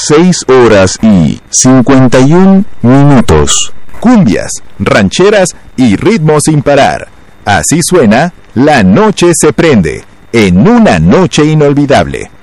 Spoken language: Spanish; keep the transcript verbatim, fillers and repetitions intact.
seis horas y cincuenta y un minutos. Cumbias, rancheras y ritmos sin parar. Así suena La Noche se prende, en una noche inolvidable.